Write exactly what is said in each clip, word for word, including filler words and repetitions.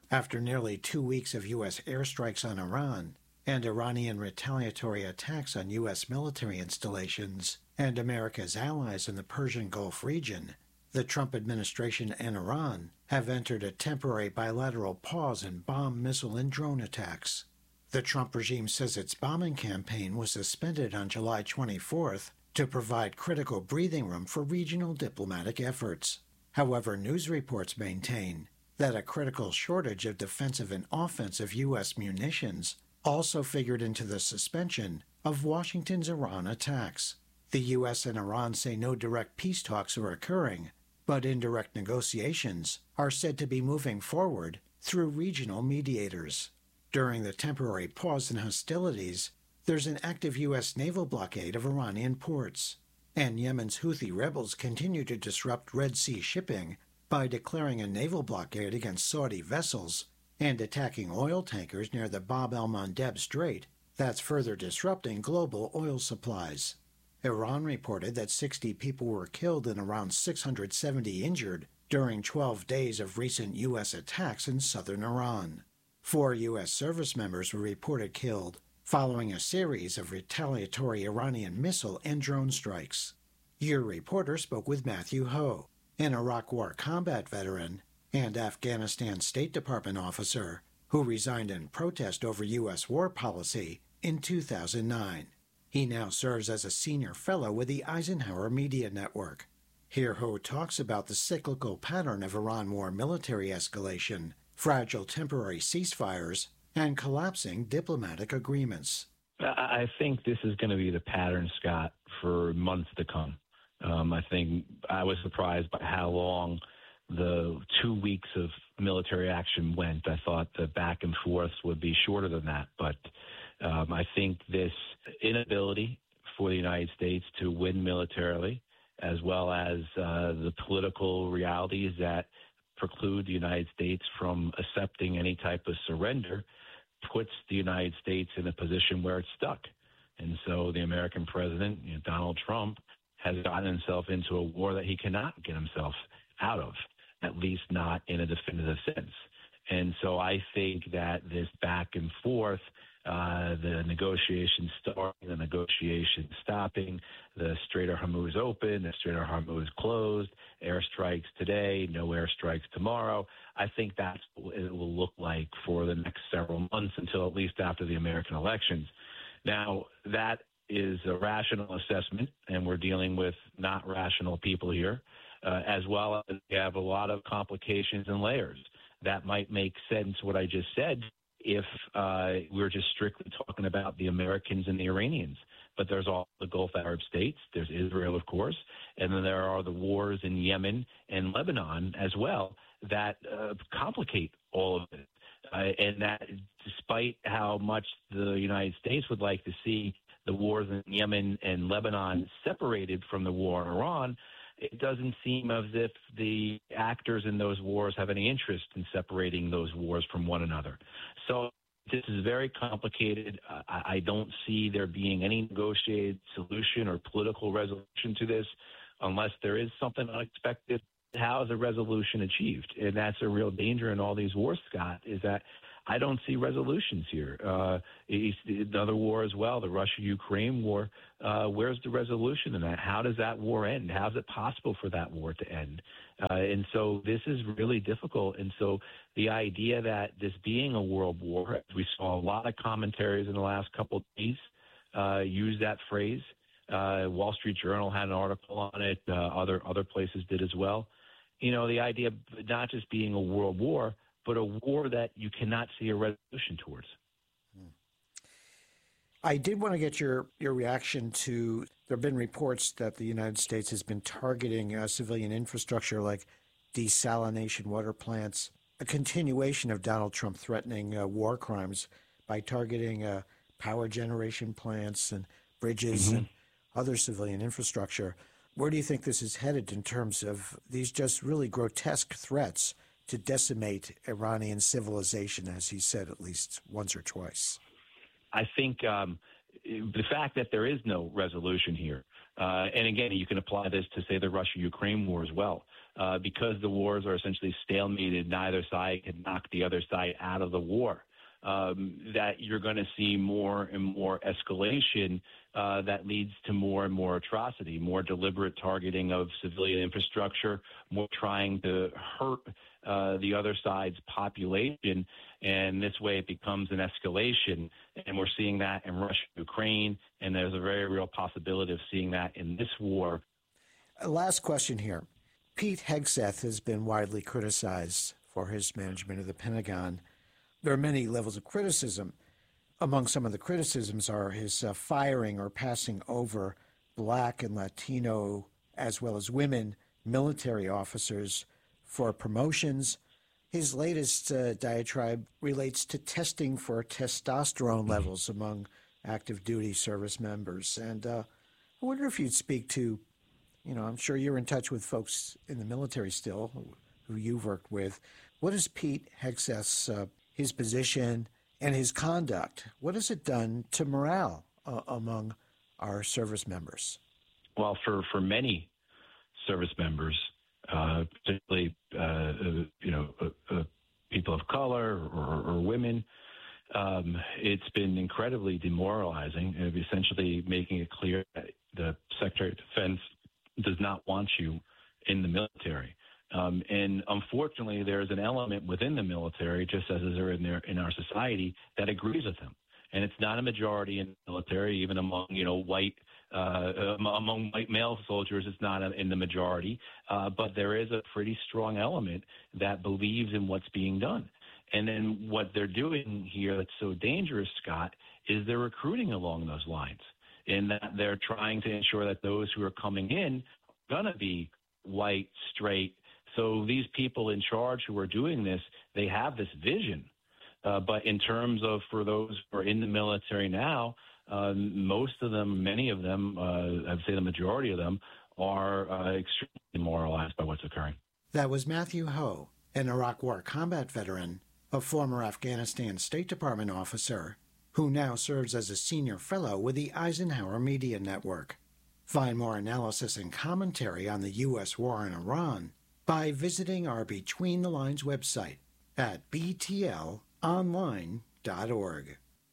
After nearly two weeks of U S airstrikes on Iran and Iranian retaliatory attacks on U S military installations and America's allies in the Persian Gulf region, the Trump administration and Iran have entered a temporary bilateral pause in bomb, missile, and drone attacks. The Trump regime says its bombing campaign was suspended on July twenty-fourth to provide critical breathing room for regional diplomatic efforts. However, news reports maintain that a critical shortage of defensive and offensive U S munitions also figured into the suspension of Washington's Iran attacks. The U S and Iran say no direct peace talks are occurring, but indirect negotiations are said to be moving forward through regional mediators. During the temporary pause in hostilities, there's an active U S naval blockade of Iranian ports, and Yemen's Houthi rebels continue to disrupt Red Sea shipping by declaring a naval blockade against Saudi vessels and attacking oil tankers near the Bab el-Mandeb Strait that's further disrupting global oil supplies. Iran reported that sixty people were killed and around six hundred seventy injured during twelve days of recent U S attacks in southern Iran. Four U S service members were reported killed following a series of retaliatory Iranian missile and drone strikes. Your reporter spoke with Matthew Ho, an Iraq War combat veteran and Afghanistan State Department officer who resigned in protest over U S war policy in two thousand nine. He now serves as a senior fellow with the Eisenhower Media Network. Here Ho talks about the cyclical pattern of Iran war military escalation, fragile temporary ceasefires, and collapsing diplomatic agreements. I think this is going to be the pattern, Scott, for months to come. Um, I think I was surprised by how long the two weeks of military action went. I thought the back and forth would be shorter than that, but um, I think this inability for the United States to win militarily, as well as uh, the political realities that preclude the United States from accepting any type of surrender, puts the United States in a position where it's stuck. And so the American president, you know, Donald Trump, has gotten himself into a war that he cannot get himself out of, at least not in a definitive sense. And so I think that this back and forth, uh, the negotiations starting, the negotiations stopping, the Strait of Hormuz open, the Strait of Hormuz closed, airstrikes today, no airstrikes tomorrow. I think that's what it will look like for the next several months until at least after the American elections. Now, that is a rational assessment, and we're dealing with not rational people here, uh, as well as we have a lot of complications and layers. That might make sense, what I just said, if uh, we're just strictly talking about the Americans and the Iranians. But there's all the Gulf Arab states, there's Israel, of course, and then there are the wars in Yemen and Lebanon as well that uh, complicate all of it. Uh, and that despite how much the United States would like to see the wars in Yemen and Lebanon separated from the war in Iran, it doesn't seem as if the actors in those wars have any interest in separating those wars from one another. So this is very complicated. Uh, I, I don't see there being any negotiated solution or political resolution to this unless there is something unexpected. How is a resolution achieved? And that's a real danger in all these wars, Scott, is that I don't see resolutions here. Uh, another war as well, the Russia-Ukraine war. Uh, where's the resolution in that? How does that war end? How is it possible for that war to end? Uh, and so this is really difficult. And so the idea that this being a world war, we saw a lot of commentaries in the last couple of days uh, use that phrase. Uh, Wall Street Journal had an article on it. Uh, other other places did as well. You know, the idea of not just being a world war, but a war that you cannot see a resolution towards. I did want to get your, your reaction to, there have been reports that the United States has been targeting uh, civilian infrastructure like desalination water plants, a continuation of Donald Trump threatening uh, war crimes by targeting uh, power generation plants and bridges mm-hmm. and other civilian infrastructure. Where do you think this is headed in terms of these just really grotesque threats to decimate Iranian civilization, as he said at least once or twice? I think um, the fact that there is no resolution here, uh, and again, you can apply this to, say, the Russia-Ukraine war as well. uh, because the wars are essentially stalemated, neither side can knock the other side out of the war. Um, that you're going to see more and more escalation uh, that leads to more and more atrocity, more deliberate targeting of civilian infrastructure, more trying to hurt uh, the other side's population. And this way it becomes an escalation. And we're seeing that in Russia and Ukraine. And there's a very real possibility of seeing that in this war. Last question here. Pete Hegseth has been widely criticized for his management of the Pentagon. There are many levels of criticism. Among some of the criticisms are his uh, firing or passing over Black and Latino, as well as women, military officers for promotions. His latest uh, diatribe relates to testing for testosterone levels among active duty service members. And uh, I wonder if you'd speak to, you know, I'm sure you're in touch with folks in the military still who you've worked with. What is Pete Hegseth's uh, his position and his conduct, what has it done to morale uh, among our service members? Well, for, for many service members, uh, particularly uh, you know uh, uh, people of color or, or women, um, it's been incredibly demoralizing, and essentially making it clear that the Secretary of Defense does not want you in the military. Um, and unfortunately, there's an element within the military, just as is there in, there in our society, that agrees with him. And it's not a majority in the military, even among, you know, white, uh, among white male soldiers, it's not in the majority. Uh, but there is a pretty strong element that believes in what's being done. And then what they're doing here that's so dangerous, Scott, is they're recruiting along those lines, in that they're trying to ensure that those who are coming in are going to be white, straight. So these people in charge who are doing this, they have this vision. Uh, but in terms of for those who are in the military now, uh, most of them, many of them, uh, I'd say the majority of them, are uh, extremely demoralized by what's occurring. That was Matthew Ho, an Iraq War combat veteran, a former Afghanistan State Department officer, who now serves as a senior fellow with the Eisenhower Media Network. Find more analysis and commentary on the U S war in Iran by visiting our Between the Lines website at b t l online dot org.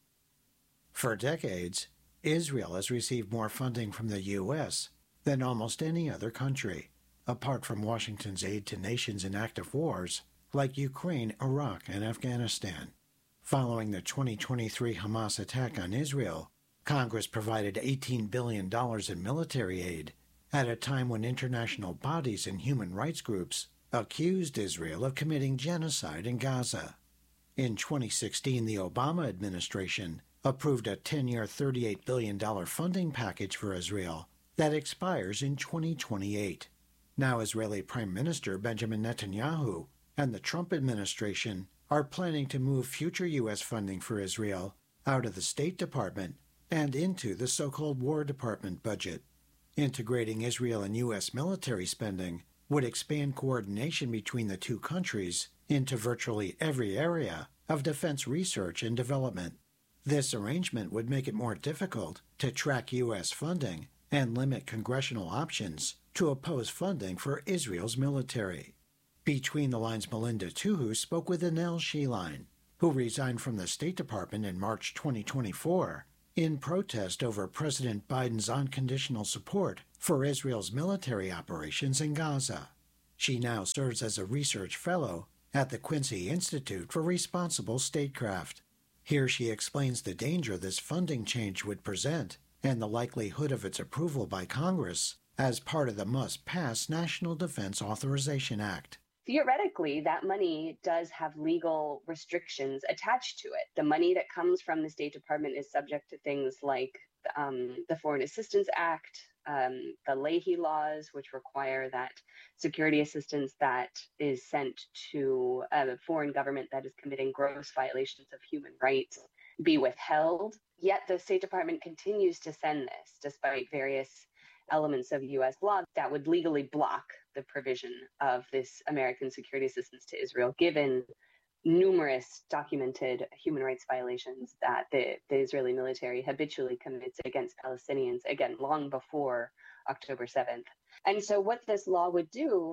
For decades, Israel has received more funding from the U S than almost any other country, apart from Washington's aid to nations in active wars like Ukraine, Iraq, and Afghanistan. Following the twenty twenty-three Hamas attack on Israel, Congress provided eighteen billion dollars in military aid at a time when international bodies and human rights groups accused Israel of committing genocide in Gaza. In twenty sixteen, the Obama administration approved a ten-year, thirty-eight billion dollars funding package for Israel that expires in twenty twenty-eight. Now Israeli Prime Minister Benjamin Netanyahu and the Trump administration are planning to move future U S funding for Israel out of the State Department and into the so-called War Department budget. Integrating Israel and U S military spending would expand coordination between the two countries into virtually every area of defense research and development. This arrangement would make it more difficult to track U S funding and limit congressional options to oppose funding for Israel's military. Between the Lines' Melinda Tuhu spoke with Anel Sheline, who resigned from the State Department in March twenty twenty-four in protest over President Biden's unconditional support for Israel's military operations in Gaza. She now serves as a research fellow at the Quincy Institute for Responsible Statecraft. Here she explains the danger this funding change would present and the likelihood of its approval by Congress as part of the must-pass National Defense Authorization Act. Theoretically, that money does have legal restrictions attached to it. The money that comes from the State Department is subject to things like um, the Foreign Assistance Act, um, the Leahy laws, which require that security assistance that is sent to a foreign government that is committing gross violations of human rights be withheld. Yet the State Department continues to send this, despite various elements of U S law that would legally block the provision of this American security assistance to Israel, given numerous documented human rights violations that the, the Israeli military habitually commits against Palestinians, again, long before October seventh. And so what this law would do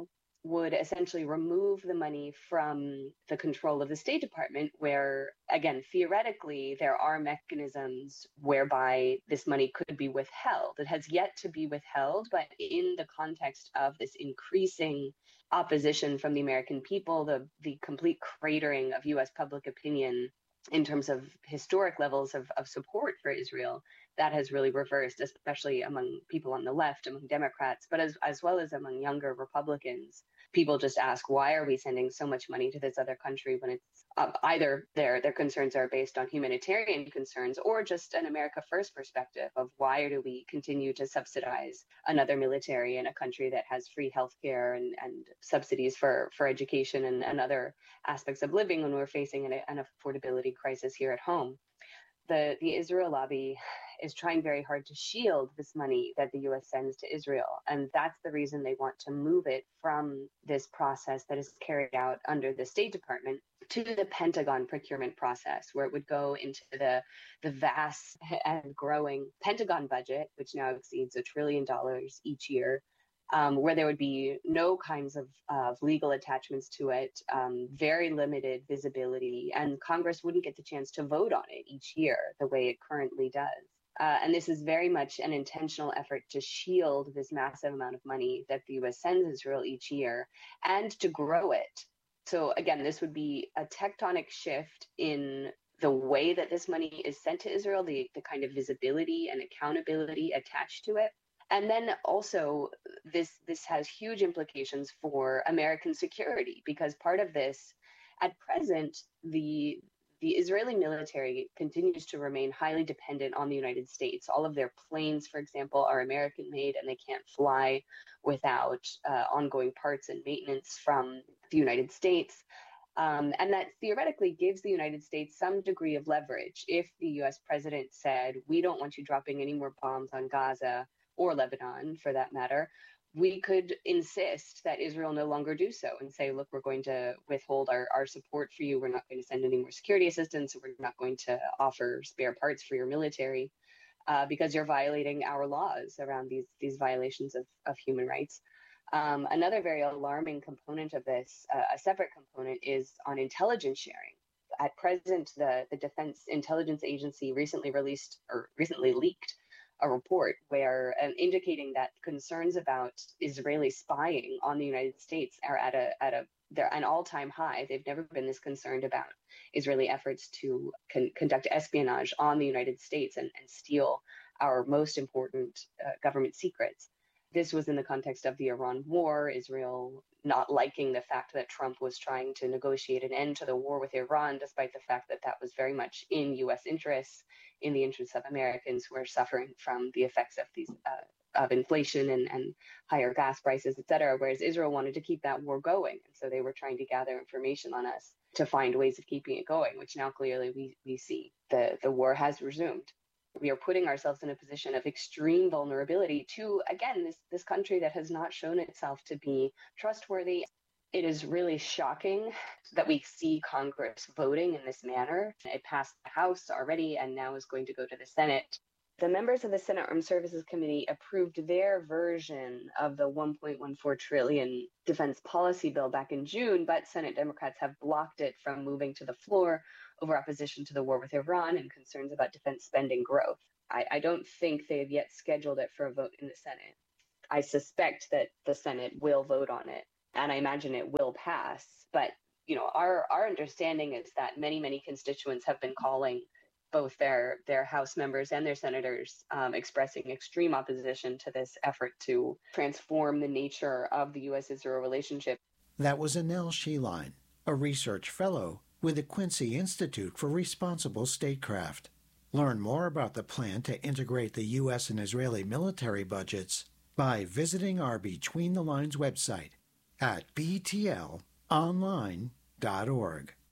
would essentially remove the money from the control of the State Department, where, again, theoretically, there are mechanisms whereby this money could be withheld. It has yet to be withheld, but in the context of this increasing opposition from the American people, the, the complete cratering of U S public opinion in terms of historic levels of, of support for Israel, that has really reversed, especially among people on the left, among Democrats, but as, as well as among younger Republicans. People just ask, why are we sending so much money to this other country when it's uh, either their their concerns are based on humanitarian concerns or just an America First perspective of why do we continue to subsidize another military in a country that has free healthcare and, and subsidies for, for education and, and other aspects of living when we're facing an, an affordability crisis here at home. The, the Israel lobby is trying very hard to shield this money that the U S sends to Israel. And that's the reason they want to move it from this process that is carried out under the State Department to the Pentagon procurement process, where it would go into the, the vast and growing Pentagon budget, which now exceeds a trillion dollars each year. Um, where there would be no kinds of, of legal attachments to it, um, very limited visibility, and Congress wouldn't get the chance to vote on it each year the way it currently does. Uh, and this is very much an intentional effort to shield this massive amount of money that the U S sends Israel each year and to grow it. So again, this would be a tectonic shift in the way that this money is sent to Israel, the, the kind of visibility and accountability attached to it. And then also, this this has huge implications for American security, because part of this, at present, the the Israeli military continues to remain highly dependent on the United States. All of their planes, for example, are American made, and they can't fly without uh, ongoing parts and maintenance from the United States. Um, and that theoretically gives the United States some degree of leverage. If the U S president said, we don't want you dropping any more bombs on Gaza, or Lebanon for that matter, we could insist that Israel no longer do so and say, look, we're going to withhold our, our support for you. We're not going to send any more security assistance. We're not going to offer spare parts for your military uh, because you're violating our laws around these, these violations of, of human rights. Um, another very alarming component of this, uh, a separate component, is on intelligence sharing. At present, the, the Defense Intelligence Agency recently released or recently leaked a report where um, indicating that concerns about Israeli spying on the United States are at a at a they're an all-time high. They've never been this concerned about Israeli efforts to con- conduct espionage on the United States and, and steal our most important uh, government secrets. This was in the context of the Iran war, Israel not liking the fact that Trump was trying to negotiate an end to the war with Iran, despite the fact that that was very much in U S interests, in the interests of Americans who are suffering from the effects of these uh, of inflation and, and higher gas prices, et cetera, whereas Israel wanted to keep that war going. And so they were trying to gather information on us to find ways of keeping it going, which now clearly we, we see the, the war has resumed. We are putting ourselves in a position of extreme vulnerability to, again, this, this country that has not shown itself to be trustworthy. It is really shocking that we see Congress voting in this manner. It passed the House already and now is going to go to the Senate. The members of the Senate Armed Services Committee approved their version of the one point one four trillion dollars defense policy bill back in June, but Senate Democrats have blocked it from moving to the floor over opposition to the war with Iran and concerns about defense spending growth. I, I don't think they've yet scheduled it for a vote in the Senate. I suspect that the Senate will vote on it, and I imagine it will pass. But, you know, our, our understanding is that many, many constituents have been calling both their, their House members and their senators um, expressing extreme opposition to this effort to transform the nature of the U S Israel relationship. That was Anel Sheline, a research fellow with the Quincy Institute for Responsible Statecraft. Learn more about the plan to integrate the U S and Israeli military budgets by visiting our Between the Lines website at b t l online dot org.